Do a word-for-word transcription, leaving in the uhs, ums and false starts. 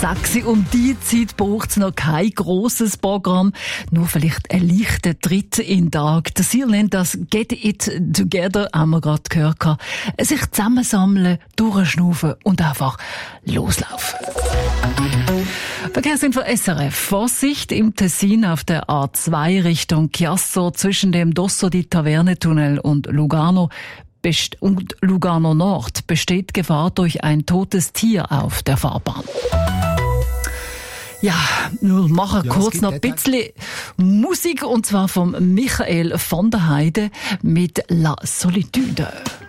sechs um die Zeit braucht es noch kein grosses Programm, nur vielleicht ein leichter Tritt in den Tag. Der Ziel nennt das «Get it together», haben wir gerade gehört. Sich zusammensammeln, durchschnaufen und einfach loslaufen. Verkehrsinfo S R F. Vorsicht im Tessin auf der A zwei Richtung Chiasso zwischen dem Dosso di Taverne-Tunnel und Lugano und Lugano Nord besteht Gefahr durch ein totes Tier auf der Fahrbahn. Ja, wir machen ja, kurz noch ein bisschen Musik, und zwar von Michael von der Heide mit La Solitude.